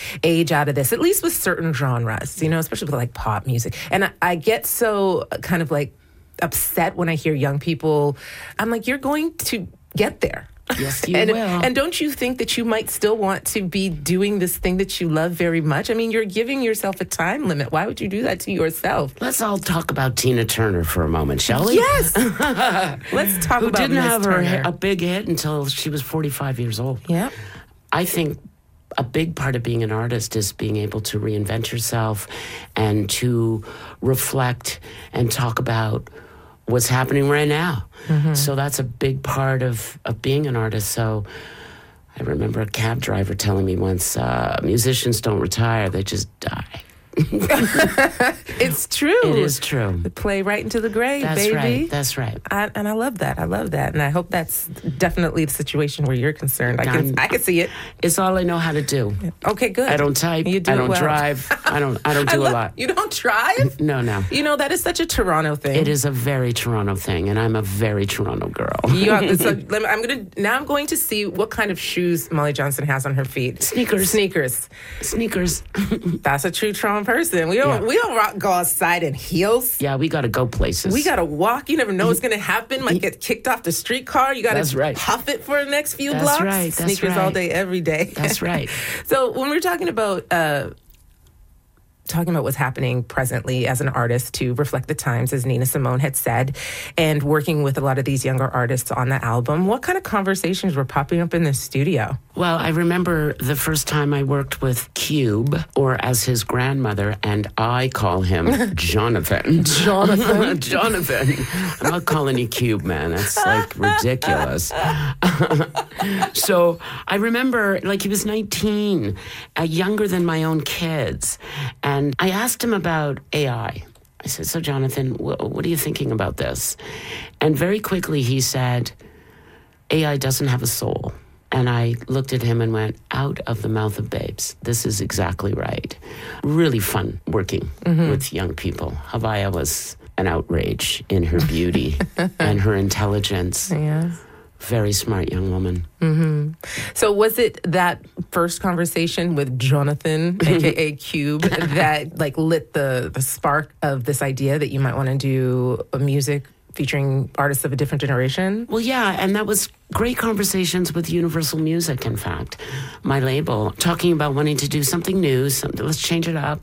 age out of this, at least with certain genres, especially with like pop music. And I get so kind of like upset when I hear young people. I'm like, you're going to get there. Yes, you will. And don't you think that you might still want to be doing this thing that you love very much? I mean, you're giving yourself a time limit. Why would you do that to yourself? Let's all talk about Tina Turner for a moment, shall we? Yes. Let's talk about Who didn't have Turner. a big hit until she was 45 years old. Yeah. I think a big part of being an artist is being able to reinvent yourself and to reflect and talk about what's happening right now. Mm-hmm. So that's a big part of being an artist. So I remember a cab driver telling me once, musicians don't retire, they just die. It's true. It is true. They play right into the grave, That's baby. Right. That's right. And I love that. I love that. And I hope that's definitely the situation where you're concerned. I can see it. It's all I know how to do. Okay, good. I don't type. You do I don't well. drive. I don't do a lot. You don't drive? No. That is such a Toronto thing. It is a very Toronto thing, and I'm a very Toronto girl. I'm going to see what kind of shoes Molly Johnson has on her feet. Sneakers. That's a true Toronto person. We don't go outside in heels. Yeah, we got to go places. We got to walk. You never know what's going to happen. Might get kicked off the streetcar. You got to huff it for the next few blocks. Right. Sneakers all day, every day. That's right. So when we're talking about what's happening presently as an artist to reflect the times, as Nina Simone had said, and working with a lot of these younger artists on the album, what kind of conversations were popping up in the studio? Well, I remember the first time I worked with Cube, or as his grandmother, and I call him Jonathan. Jonathan. I'm not calling you Cube, man. That's like ridiculous. So I remember, he was 19, younger than my own kids. And I asked him about AI. I said, so Jonathan, what are you thinking about this? And very quickly he said, AI doesn't have a soul. And I looked at him and went, out of the mouth of babes. This is exactly right. Really fun working with young people. Havaya was an outrage in her beauty and her intelligence. Yeah. Very smart young woman. Mm-hmm. So was it that first conversation with Jonathan, a.k.a. Cube, that lit the spark of this idea that you might want to do a music featuring artists of a different generation? Well, yeah, and that was great conversations with Universal Music, in fact, my label, talking about wanting to do something new, let's change it up,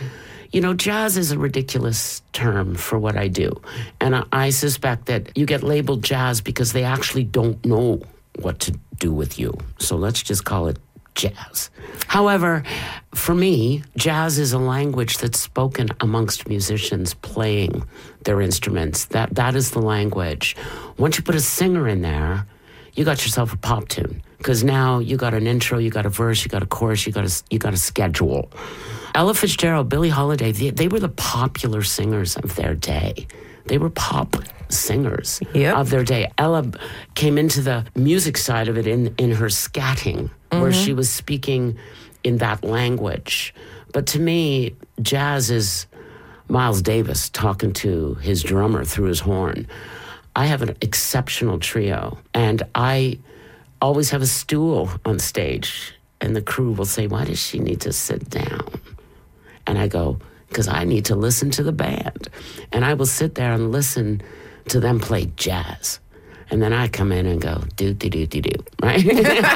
jazz is a ridiculous term for what I do. And I suspect that you get labeled jazz because they actually don't know what to do with you. So let's just call it jazz. However, for me, jazz is a language that's spoken amongst musicians playing their instruments. That is the language. Once you put a singer in there, you got yourself a pop tune. Because now you got an intro, you got a verse, you got a chorus, you got a schedule. Ella Fitzgerald, Billie Holiday, they were the popular singers of their day. They were pop singers of their day. Ella came into the music side of it in her scatting, where she was speaking in that language. But to me, jazz is Miles Davis talking to his drummer through his horn. I have an exceptional trio, and I always have a stool on stage, and the crew will say, why does she need to sit down? And I go, because I need to listen to the band. And I will sit there and listen to them play jazz. And then I come in and go, do, right?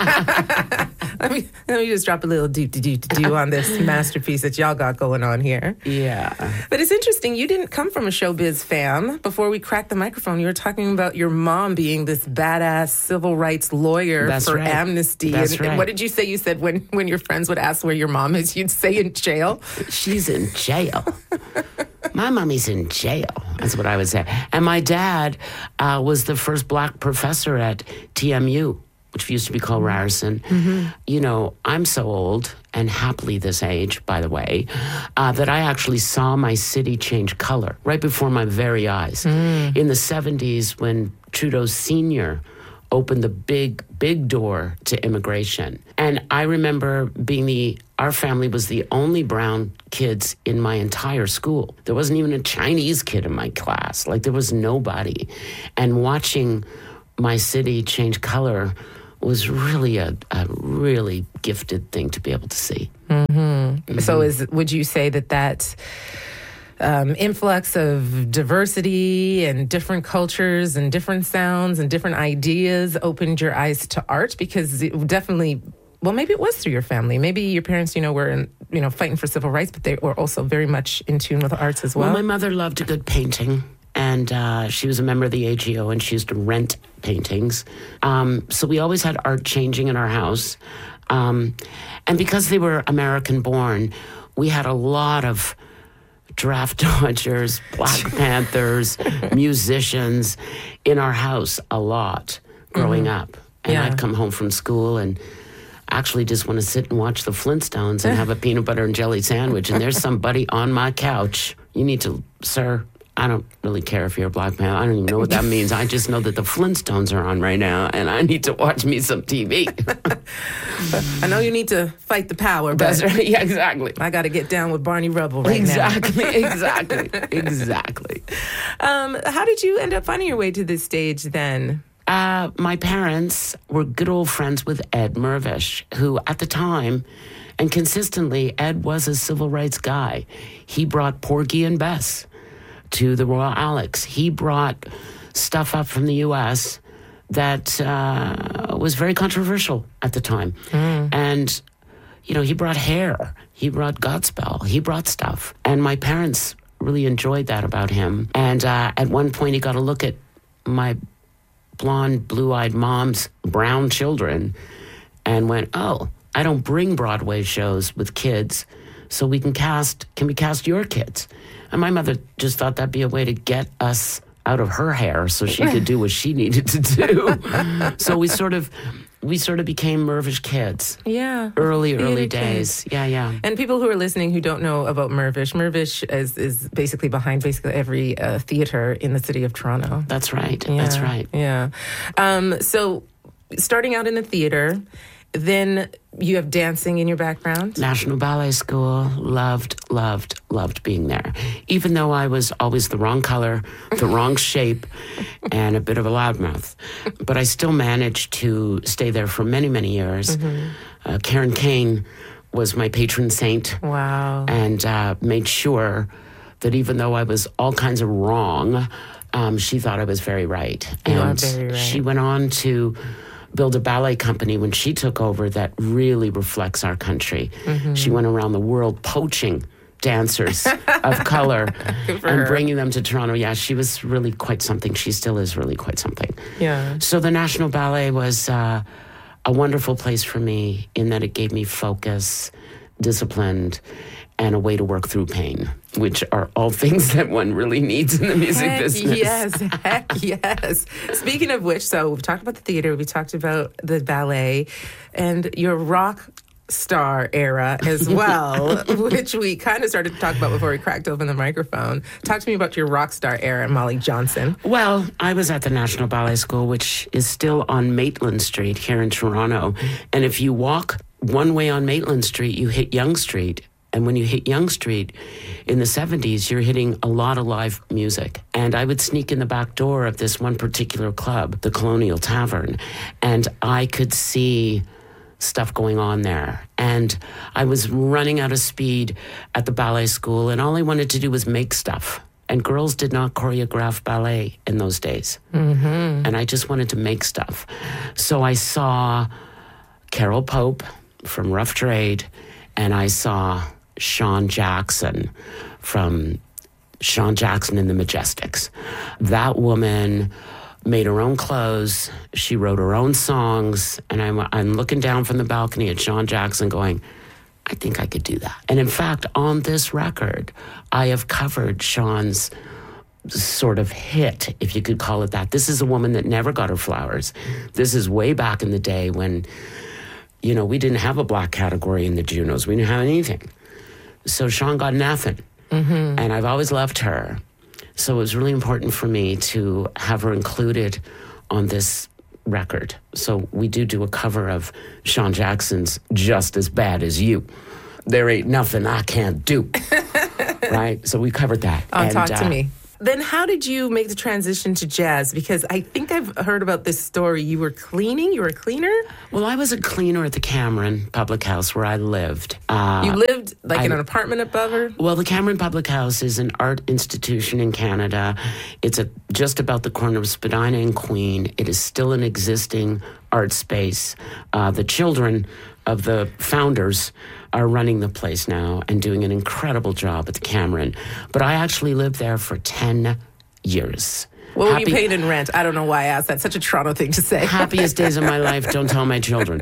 Let me just drop a little do on this masterpiece that y'all got going on here. Yeah. But it's interesting, you didn't come from a showbiz fam. Before we cracked the microphone, you were talking about your mom being this badass civil rights lawyer Amnesty. And what did you say? You said when your friends would ask where your mom is, you'd say in jail? She's in jail. My mommy's in jail. That's what I would say. And my dad was the first black professor at TMU, which used to be called Ryerson. Mm-hmm. I'm so old, and happily this age, by the way, that I actually saw my city change color right before my very eyes. In the 70s, when Trudeau Sr. opened the big door to immigration. And I remember our family was the only brown kids in my entire school. There wasn't even a Chinese kid in my class. There was nobody. And watching my city change color was really a really gifted thing to be able to see. Mm-hmm. So would you say that influx of diversity and different cultures and different sounds and different ideas opened your eyes to art? Because it definitely, well, maybe it was through your family. Maybe your parents, were fighting for civil rights, but they were also very much in tune with the arts as well. Well, my mother loved a good painting, and she was a member of the AGO, and she used to rent paintings. So we always had art changing in our house. And because they were American-born, we had a lot of draft dodgers, Black Panthers, musicians in our house a lot growing up. And I'd come home from school and actually just want to sit and watch the Flintstones and have a peanut butter and jelly sandwich. And there's somebody on my couch. You need to, sir, I don't really care if you're a Black Panther. I don't even know what that means. I just know that the Flintstones are on right now, and I need to watch me some TV. I know you need to fight the power, but that's right. Yeah, exactly. I got to get down with Barney Rubble right now. Exactly. How did you end up finding your way to this stage then? My parents were good old friends with Ed Mirvish, who at the time, and consistently, Ed was a civil rights guy. He brought Porgy and Bess to the Royal Alex. He brought stuff up from the U.S. that was very controversial at the time. And, he brought Hair. He brought Godspell. He brought stuff. And my parents really enjoyed that about him. And at one point, he got a look at my blonde, blue-eyed mom's brown children and went, oh, I don't bring Broadway shows with kids, so can we cast your kids? And my mother just thought that'd be a way to get us out of her hair so she could do what she needed to do. So we sort of became Mirvish kids. Yeah. Early days. Yeah. And people who are listening who don't know about Mirvish is basically behind every theater in the city of Toronto. That's right. Yeah. That's right. Yeah. So starting out in the theater, then you have dancing in your background? National Ballet School. Loved being there. Even though I was always the wrong color, the wrong shape, and a bit of a loudmouth. But I still managed to stay there for many, many years. Karen Kane was my patron saint. Wow. And made sure that even though I was all kinds of wrong, she thought I was very right. You are very right. She went on to build a ballet company when she took over that really reflects our country. She went around the world poaching dancers of color and bringing them to Toronto. Yeah, she was really quite something. She still is really quite something. Yeah. So the National Ballet was a wonderful place for me in that it gave me focus, discipline, and a way to work through pain, which are all things that one really needs in the music business. Heck yes. Speaking of which, so we've talked about the theater, we talked about the ballet, and your rock star era as well, which we kind of started to talk about before we cracked open the microphone. Talk to me about your rock star era, Molly Johnson. Well, I was at the National Ballet School, which is still on Maitland Street here in Toronto. And if you walk one way on Maitland Street, you hit Yonge Street. And when you hit Yonge Street in the 70s, you're hitting a lot of live music. And I would sneak in the back door of this one particular club, the Colonial Tavern, and I could see stuff going on there. And I was running out of speed at the ballet school, and all I wanted to do was make stuff. And girls did not choreograph ballet in those days. And I just wanted to make stuff. So I saw Carol Pope from Rough Trade, and I saw Sean Jackson from Sean Jackson and the Majestics. That woman made her own clothes. She wrote her own songs. And I'm looking down from the balcony at Sean Jackson going, I think I could do that. And in fact, on this record, I have covered Sean's sort of hit, if you could call it that. This is a woman that never got her flowers. This is way back in the day when, we didn't have a black category in the Junos. We didn't have anything. So Sean got nothing. And I've always loved her. So it was really important for me to have her included on this record. So we do a cover of Sean Jackson's Just As Bad As You. There ain't nothing I can't do. Right? So we covered that. Talk to me. then how did you make the transition to jazz? Because I think I've heard about this story. You were cleaning? You were a cleaner? Well, I was a cleaner at the Cameron Public House where I lived. You lived in an apartment above her? Well, the Cameron Public House is an art institution in Canada. It's just about the corner of Spadina and Queen. It is still an existing art space. The children of the founders are running the place now and doing an incredible job at the Cameron. But I actually lived there for 10 years. What were you paying in rent? I don't know why I asked that. Such a Toronto thing to say. Happiest days of my life. Don't tell my children.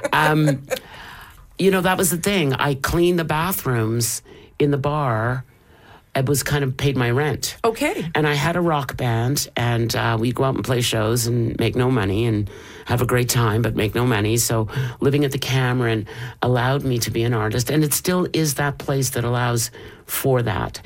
That was the thing. I cleaned the bathrooms in the bar. It was kind of paid my rent. Okay. And I had a rock band, and we'd go out and play shows and make no money and have a great time, but make no money. So living at the Cameron allowed me to be an artist, and it still is that place that allows for that.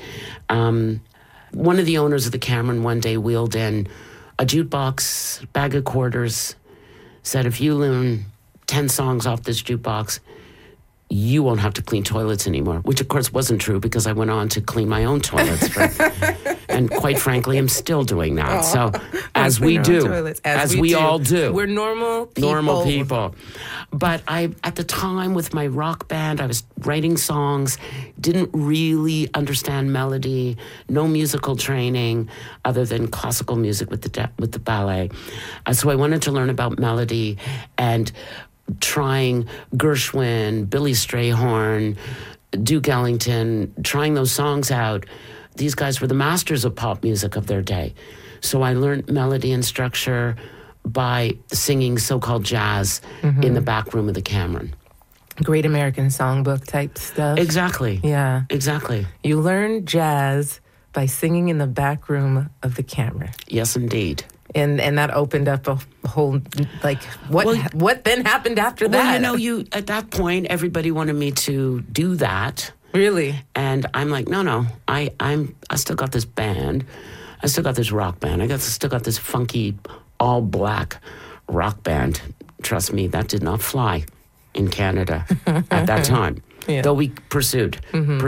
One of the owners of the Cameron one day wheeled in a jukebox, bag of quarters, said, if you learn 10 songs off this jukebox, you won't have to clean toilets anymore, which of course wasn't true because I went on to clean my own toilets. And quite frankly, I'm still doing that. So as we do, as we all do. We're normal people. Normal people. But at the time with my rock band, I was writing songs, didn't really understand melody, no musical training other than classical music with the ballet. So I wanted to learn about melody and trying Gershwin, Billy Strayhorn, Duke Ellington, trying those songs out. These guys were the masters of pop music of their day. So I learned melody and structure by singing so-called jazz in the back room of the Cameron. Great American Songbook type stuff. Exactly. Yeah. Exactly. You learned jazz by singing in the back room of the Cameron. Yes, indeed. And that opened up a whole, what then happened after that? Well, at that point, everybody wanted me to do that. Really? And I'm like, no, I still got this band. I still got this rock band. Still got this funky, all-black rock band. Trust me, that did not fly in Canada at that time. Yeah. Though we persevered.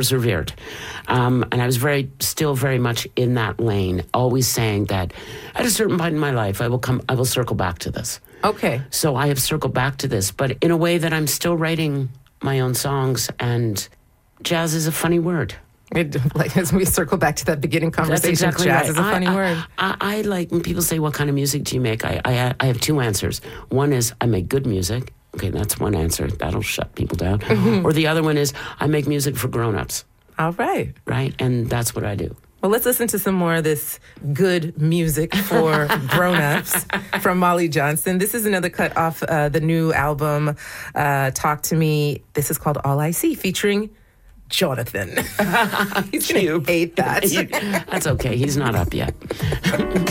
And I was still very much in that lane, always saying that at a certain point in my life, I will circle back to this. Okay. So I have circled back to this, but in a way that I'm still writing my own songs, and jazz is a funny word. As we circle back to that beginning conversation, exactly jazz right. is a funny word. I like when people say, what kind of music do you make? I have two answers. One is I make good music. Okay, that's one answer. That'll shut people down. Or the other one is I make music for grown-ups. All right. Right? And that's what I do. Well, let's listen to some more of this good music for grown-ups from Molly Johnson. This is another cut off the new album, Talk to Me. This is called All I See, featuring Jonathan. He's going to hate that. That's okay. He's not up yet.